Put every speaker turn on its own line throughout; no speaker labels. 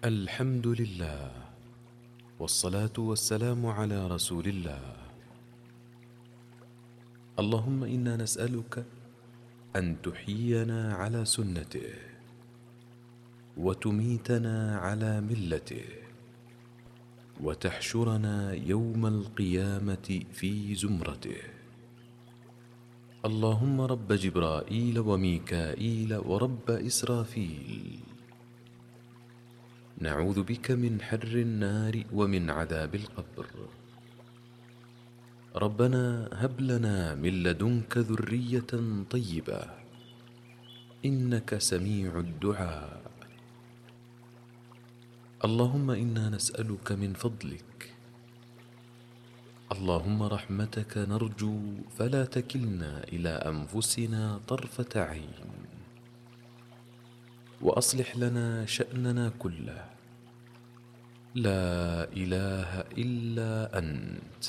الحمد لله، والصلاة والسلام على رسول الله. اللهم إنا نسألك أن تحيينا على سنته، وتميتنا على ملته، وتحشرنا يوم القيامة في زمرته. اللهم رب جبرائيل وميكائيل ورب إسرافيل، نعوذ بك من حر النار ومن عذاب القبر. ربنا هب لنا من لدنك ذرية طيبة، إنك سميع الدعاء. اللهم إنا نسألك من فضلك، اللهم رحمتك نرجو، فلا تكلنا إلى أنفسنا طرفة عين، وأصلح لنا شأننا كله، لا إله إلا أنت.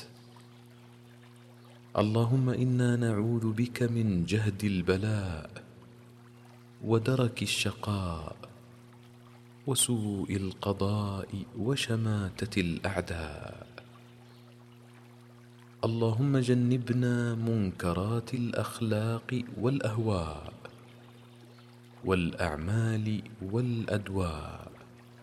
اللهم إنا نعوذ بك من جهد البلاء، ودرك الشقاء، وسوء القضاء، وشماتة الأعداء. اللهم جنبنا منكرات الأخلاق والأهواء والأعمال والأدواء.